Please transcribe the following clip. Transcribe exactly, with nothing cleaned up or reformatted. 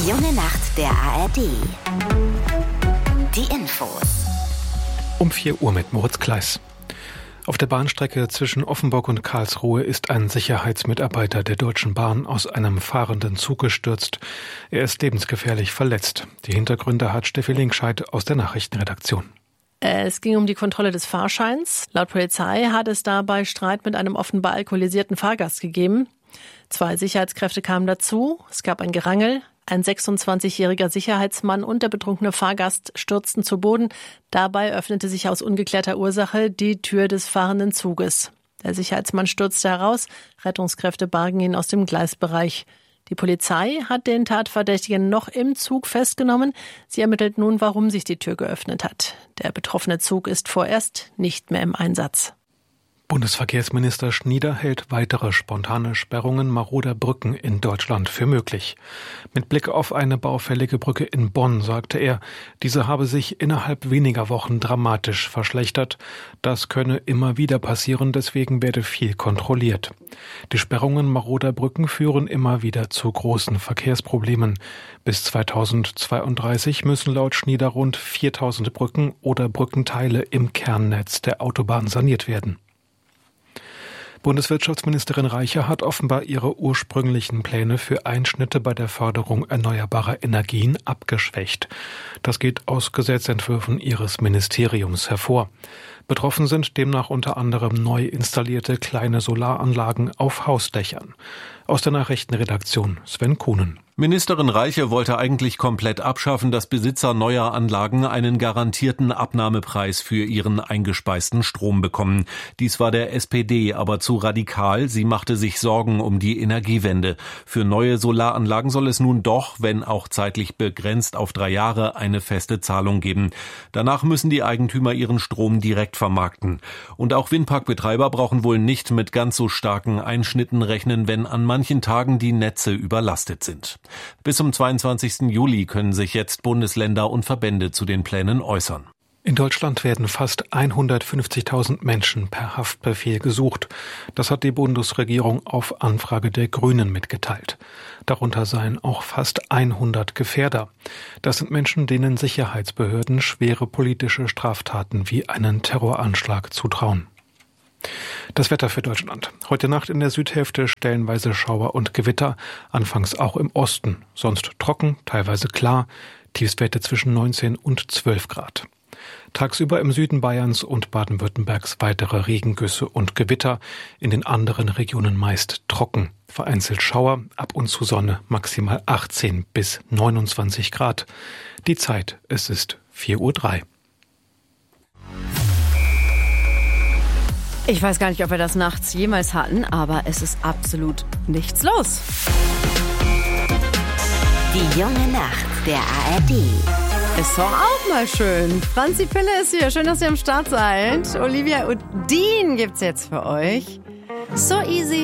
Die junge Nacht der A R D. Die Infos. Um vier Uhr mit Moritz Kleiss. Auf der Bahnstrecke zwischen Offenburg und Karlsruhe ist ein Sicherheitsmitarbeiter der Deutschen Bahn aus einem fahrenden Zug gestürzt. Er ist lebensgefährlich verletzt. Die Hintergründe hat Steffi Linkscheid aus der Nachrichtenredaktion. Es ging um die Kontrolle des Fahrscheins. Laut Polizei hat es dabei Streit mit einem offenbar alkoholisierten Fahrgast gegeben. Zwei Sicherheitskräfte kamen dazu. Es gab ein Gerangel. Ein sechsundzwanzigjähriger Sicherheitsmann und der betrunkene Fahrgast stürzten zu Boden. Dabei öffnete sich aus ungeklärter Ursache die Tür des fahrenden Zuges. Der Sicherheitsmann stürzte heraus. Rettungskräfte bargen ihn aus dem Gleisbereich. Die Polizei hat den Tatverdächtigen noch im Zug festgenommen. Sie ermittelt nun, warum sich die Tür geöffnet hat. Der betroffene Zug ist vorerst nicht mehr im Einsatz. Bundesverkehrsminister Schnieder hält weitere spontane Sperrungen maroder Brücken in Deutschland für möglich. Mit Blick auf eine baufällige Brücke in Bonn sagte er, diese habe sich innerhalb weniger Wochen dramatisch verschlechtert. Das könne immer wieder passieren, deswegen werde viel kontrolliert. Die Sperrungen maroder Brücken führen immer wieder zu großen Verkehrsproblemen. Bis zweitausendzweiunddreißig müssen laut Schnieder rund viertausend Brücken oder Brückenteile im Kernnetz der Autobahn saniert werden. Bundeswirtschaftsministerin Reiche hat offenbar ihre ursprünglichen Pläne für Einschnitte bei der Förderung erneuerbarer Energien abgeschwächt. Das geht aus Gesetzentwürfen ihres Ministeriums hervor. Betroffen sind demnach unter anderem neu installierte kleine Solaranlagen auf Hausdächern. Aus der Nachrichtenredaktion Sven Kuhnen. Ministerin Reiche wollte eigentlich komplett abschaffen, dass Besitzer neuer Anlagen einen garantierten Abnahmepreis für ihren eingespeisten Strom bekommen. Dies war der S P D aber zu radikal. Sie machte sich Sorgen um die Energiewende. Für neue Solaranlagen soll es nun doch, wenn auch zeitlich begrenzt auf drei Jahre, eine feste Zahlung geben. Danach müssen die Eigentümer ihren Strom direkt vermarkten. Und auch Windparkbetreiber brauchen wohl nicht mit ganz so starken Einschnitten rechnen, wenn an manchen Tagen die Netze überlastet sind. Bis zum zweiundzwanzigsten Juli können sich jetzt Bundesländer und Verbände zu den Plänen äußern. In Deutschland werden fast hundertfünfzigtausend Menschen per Haftbefehl gesucht. Das hat die Bundesregierung auf Anfrage der Grünen mitgeteilt. Darunter seien auch fast hundert Gefährder. Das sind Menschen, denen Sicherheitsbehörden schwere politische Straftaten wie einen Terroranschlag zutrauen. Das Wetter für Deutschland. Heute Nacht in der Südhälfte stellenweise Schauer und Gewitter, anfangs auch im Osten. Sonst trocken, teilweise klar, Tiefstwerte zwischen neunzehn und zwölf Grad. Tagsüber im Süden Bayerns und Baden-Württembergs weitere Regengüsse und Gewitter, in den anderen Regionen meist trocken. Vereinzelt Schauer, ab und zu Sonne, maximal achtzehn bis neunundzwanzig Grad. Die Zeit, es ist vier Uhr drei. Ich weiß gar nicht, ob wir das nachts jemals hatten, aber es ist absolut nichts los. Die junge Nacht der A R D. Ist doch auch mal schön. Franzi Pille ist hier. Schön, dass ihr am Start seid. Olivia und Dean gibt's jetzt für euch. So easy.